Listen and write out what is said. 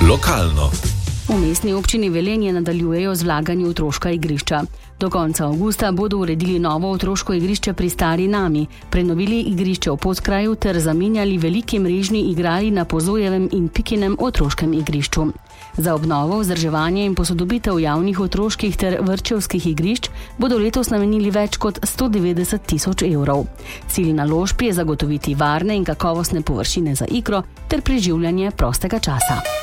Lokalno. V mestni občini Velenje nadaljujejo z vlaganjem v otroška igrišča. Do konca avgusta bodo uredili novo otroško igrišče pri Stari Nami, prenovili igrišče v Podkraju ter zamenjali veliki mrežni igrali na Pozojevem in Pikinem otroškem igrišču. Za obnovo, vzdrževanje in posodobitev javnih otroških ter vrtčevskih igrišč bodo letos namenili več kot 190 tisoč evrov. Cilj naložb je zagotoviti varne in kakovostne površine za igro ter preživljanje prostega časa.